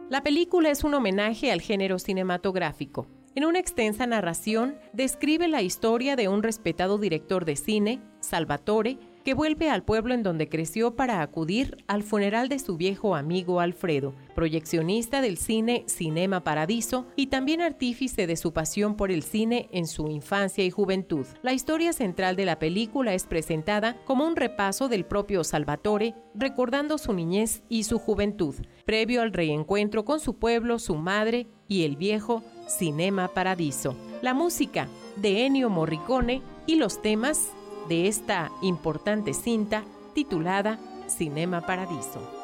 La película es un homenaje al género cinematográfico. En una extensa narración, describe la historia de un respetado director de cine, Salvatore, que vuelve al pueblo en donde creció para acudir al funeral de su viejo amigo Alfredo, proyeccionista del cine Cinema Paradiso y también artífice de su pasión por el cine en su infancia y juventud. La historia central de la película es presentada como un repaso del propio Salvatore, recordando su niñez y su juventud, previo al reencuentro con su pueblo, su madre y el viejo Cinema Paradiso. La música de Ennio Morricone y los temas de esta importante cinta titulada Cinema Paradiso.